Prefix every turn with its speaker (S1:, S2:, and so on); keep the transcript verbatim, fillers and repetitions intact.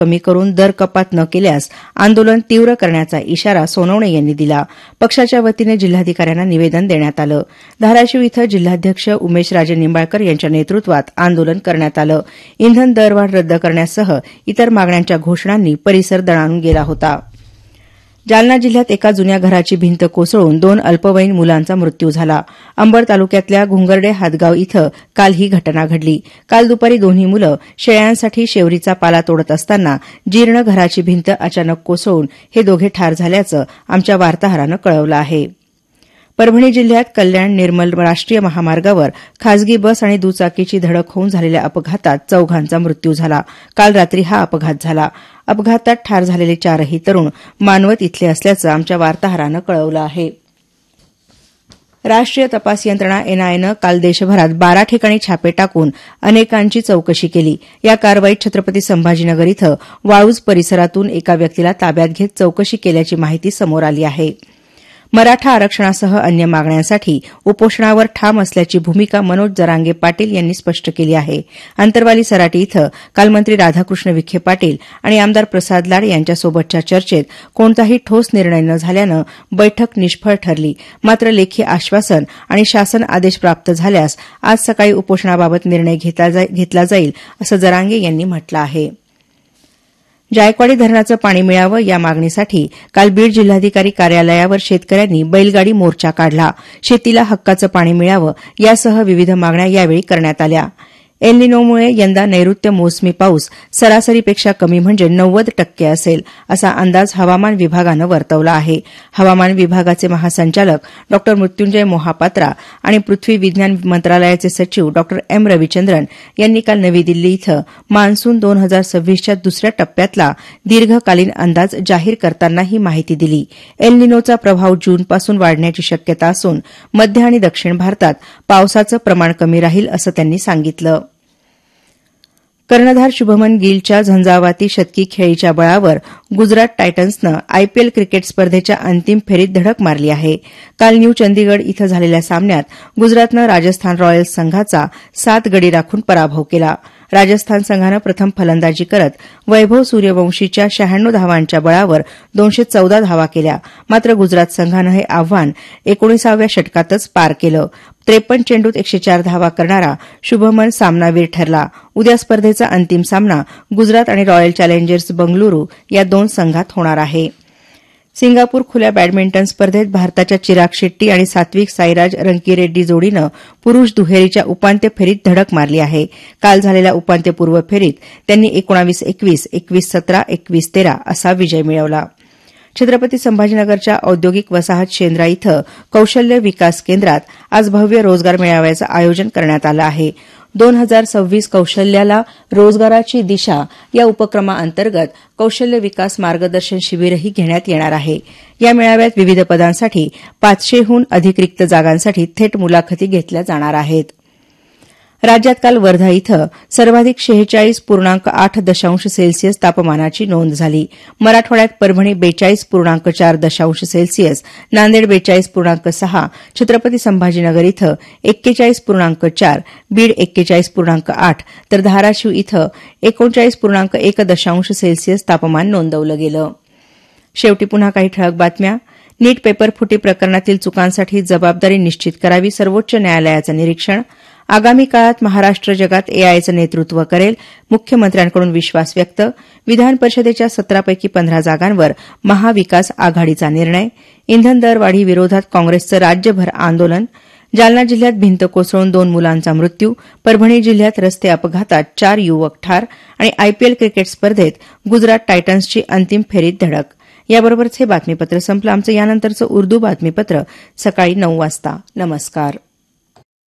S1: कमी करून दर कपात न केल्यास आंदोलन तीव्र करण्याचा इशारा सोनवणे यांनी दिला. पक्षाच्या वतीने जिल्हाधिकाऱ्यांना निवेदन देण्यात आलं. धाराशिव इथं जिल्हाध्यक्ष उमेशराजे निंबाळकर यांच्या नेतृत्वात आंदोलन करण्यात आलं. इंधन दरवाढ रद्द करण्यासह इतर मागण्यांच्या घोषणांनी परिसर दणाणून गेला होता. जालना जिल्ह्यात एका जुन्या घराची भिंत कोसळून दोन अल्पवयीन मुलांचा मृत्यू झाला. अंबड तालुक्यातल्या घुंगर्डे हातगाव इथं काल ही घटना घडली. काल दुपारी दोन्ही मुलं शेळ्यांसाठी शेवरीचा पाला तोडत असताना जीर्ण घराची भिंत अचानक कोसळून हे दोघे ठार झाल्याचं आमच्या वार्ताहरानं कळवलं आहे. परभणी जिल्ह्यात कल्याण निर्मल राष्ट्रीय महामार्गावर खासगी बस आणि दुचाकीची धडक होऊन झालेल्या अपघातात चौघांचा मृत्यू झाला. काल रात्री हा अपघात झाला. अपघातात ठार झालेले चारही तरुण मानवत इथले असल्याचं आमच्या वार्ताहरानं कळवलं आहे. राष्ट्रीय तपास यंत्रणा एनआयएनं काल देशभरात बारा ठिकाणी छापे टाकून अनेकांची चौकशी केली. या कारवाईत छत्रपती संभाजीनगर इथं वाळूज परिसरातून एका व्यक्तीला ताब्यात घेत चौकशी केल्याची माहिती समोर आली आहे. मराठा आरक्षणासह अन्य मागण्यांसाठी उपोषणावर ठाम असल्याची भूमिका मनोज जरांगे पाटील यांनी स्पष्ट केली आहे. आंतरवाली सराटी इथं काल मंत्री राधाकृष्ण विखे पाटील आणि आमदार प्रसाद लाड यांच्यासोबतच्या चर्चेत कोणताही ठोस निर्णय न झाल्यानं बैठक निष्फळ ठरली. मात्र लेखी आश्वासन आणि शासन आदेश प्राप्त झाल्यास आज सकाळी उपोषणाबाबत निर्णय घेतला जाईल असं जरांगे यांनी म्हटलं आहे. जायकवाडी धरणाचं पाणी मिळावं या मागणीसाठी काल बीड जिल्हाधिकारी कार्यालयावर शेतकऱ्यांनी बैलगाडी मोर्चा काढला. शेतीला हक्काचं पाणी मिळावं यासह विविध मागण्या यावेळी करण्यात आल्या. एल निनोमुळे यंदा नैऋत्य मोसमी पाऊस सरासरीपेक्षा कमी म्हणजे नव्वद टक्के असेल असा अंदाज हवामान विभागानं वर्तवला आहे. हवामान विभागाचे महासंचालक डॉ मृत्युंजय मोहापात्रा आणि पृथ्वी विज्ञान मंत्रालयाचे सचिव डॉ एम रविचंद्रन यांनी काल नवी दिल्ली इथं मान्सून दोन हजार सव्वीसच्या दुसऱ्या टप्प्यातला दीर्घकालीन अंदाज जाहीर करताना ही माहिती दिली. एल निनोचा प्रभाव जूनपासून वाढण्याची शक्यता असून मध्य आणि दक्षिण भारतात पावसाचं प्रमाण कमी राहील असं त्यांनी सांगितलं. कर्णधार शुभमन गिलच्या झंझावाती शतकी खेळीच्या बळावर गुजरात टायटन्सनं आयपीएल क्रिकेट स्पर्धेच्या अंतिम फेरीत धडक मारली आहे. काल न्यू चंदीगड इथं झालेल्या सामन्यात गुजरातनं राजस्थान रॉयल्स संघाचा सात गडी राखून पराभव केला. राजस्थान संघानं प्रथम फलंदाजी करत वैभव सूर्यवंशीच्या शहाण्णव धावांच्या बळावर दोनशे चौदा धावा केल्या. मात्र गुजरात संघानं हे आव्हान एकोणीसाव्या षटकातच पार केलं. त्रेपन्न चेंडूत एकशे चार धावा करणारा शुभमन सामनावीर ठरला. उद्या स्पर्धेचा अंतिम सामना गुजरात आणि रॉयल चॅलेंजर्स बंगळुरू या दोन संघात होणार आहे. सिंगापूर खुल्या बॅडमिंटन स्पर्धेत भारताच्या चिराग शेट्टी आणि सात्विक साईराज रंकीरेड्डी जोडीनं पुरुष दुहेरीच्या उपांत्य फेरीत धडक मारली आहे. काल झालेल्या उपांत्यपूर्व फेरीत त्यांनी एकोणावीस एकवीस, एकवीस सतरा, एकवीस तेरा असा विजय मिळवला. छत्रपती संभाजीनगरच्या औद्योगिक वसाहत शेंद्रा इथं कौशल्य विकास केंद्रात आज भव्य रोजगार मेळाव्याचं आयोजन करण्यात आलं आहे. दोन हजार सव्वीस कौशल्याला रोजगाराची दिशा या उपक्रमाअंतर्गत कौशल्य विकास मार्गदर्शन शिबिरही घेण्यात येणार आहे. या मेळाव्यात विविध पदांसाठी पाचशेहून अधिक रिक्त जागांसाठी थेट मुलाखती घेतल्या जाणार आहेत. राज्यात काल वर्धा इथं सर्वाधिक शेहेचाळीस पूर्णांक आठ दशांश सेल्सिअस तापमानाची नोंद झाली. मराठवाड्यात परभणी बेचाळीस पूर्णांक चार दशांश सेल्सिअस, नांदेड बेचाळीस पूर्णांक सहा, छत्रपती संभाजीनगर इथं एक्केचाळीस पूर्णांक चार, बीड एक्केचाळीस पूर्णांक आठ तर धाराशिव इथं एकोणचाळीस पूर्णांक एक दशांश सेल्सिअस तापमान नोंदवलं गेलं. शेवटी पुन्हा काही ठळक बातम्या. नीट पेपर फुटी प्रकरणातील चुकांसाठी जबाबदारी निश्चित करावी, सर्वोच्च न्यायालयाचं निरीक्षण. आगामी काळात महाराष्ट्र जगात एआयचं नेतृत्व करेल, मुख्यमंत्र्यांकडून विश्वास व्यक्त. विधान परिषदेच्या सतरापैकी पंधरा जागांवर महाविकास आघाडीचा निर्णय. इंधन दरवाढी विरोधात काँग्रेसचं राज्यभर आंदोलन. जालना जिल्ह्यात भिंत कोसळून दोन मुलांचा मृत्यू. परभणी जिल्ह्यात रस्ते अपघातात चार युवक ठार. आणि आयपीएल क्रिकेट स्पर्धेत गुजरात टायटन्सची अंतिम फेरीत धडक. याबरोबरच हे बातमीपत्र संपलं. आमचं यानंतरचं उर्दू बातमीपत्र सकाळी नऊ वाजता. नमस्कार.